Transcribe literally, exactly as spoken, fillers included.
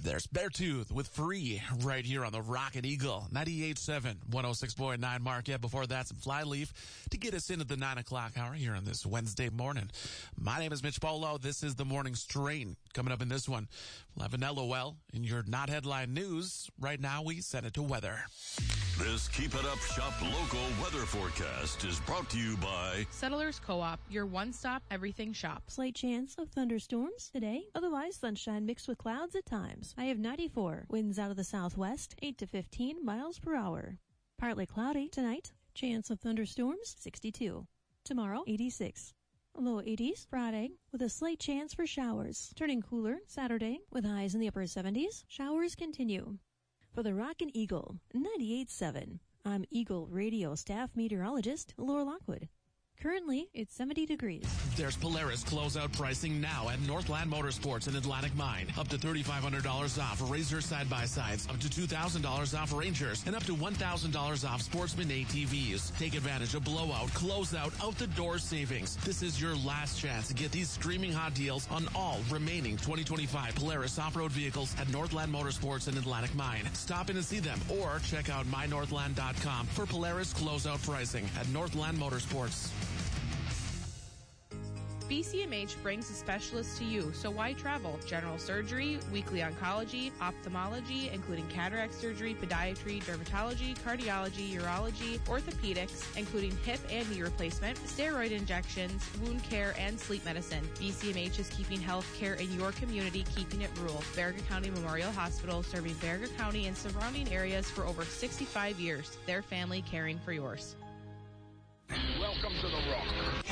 There's Beartooth with Free right here on the Rocket Eagle, ninety-eight point seven, one oh six point nine Marquette. Before that, some Flyleaf to get us into the nine o'clock hour here on this Wednesday morning. My name is Mitch Polo. This is the Morning Strain. Coming up in this one, we'll have an L O L in your not headline news. Right now, we send it to weather. This Keep It Up Shop local weather forecast is brought to you by Settlers Co-op, your one-stop everything shop. Slight chance of thunderstorms today. Otherwise, sunshine mixed with clouds at times. I have ninety-four. Winds out of the southwest, eight to fifteen miles per hour. Partly cloudy tonight. Chance of thunderstorms, sixty-two. Tomorrow, eighty-six. Low eighties Friday with a slight chance for showers. Turning cooler Saturday with highs in the upper seventies. Showers continue. For the Rockin' Eagle, ninety-eight point seven, I'm Eagle Radio staff meteorologist Laura Lockwood. Currently, it's seventy degrees. There's Polaris closeout pricing now at Northland Motorsports in Atlantic Mine. Up to three thousand five hundred dollars off Razor side-by-sides, up to two thousand dollars off Rangers, and up to one thousand dollars off Sportsman A T Vs. Take advantage of blowout, closeout, out-the-door savings. This is your last chance to get these screaming hot deals on all remaining twenty twenty-five Polaris off-road vehicles at Northland Motorsports in Atlantic Mine. Stop in and see them or check out my northland dot com for Polaris closeout pricing at Northland Motorsports. B C M H brings a specialist to you, so why travel? General surgery, weekly oncology, ophthalmology, including cataract surgery, podiatry, dermatology, cardiology, urology, orthopedics, including hip and knee replacement, steroid injections, wound care, and sleep medicine. B C M H is keeping health care in your community, keeping it rural. Farragut County Memorial Hospital, serving Farragut County and surrounding areas for over sixty-five years. Their family caring for yours. Welcome to the Rock.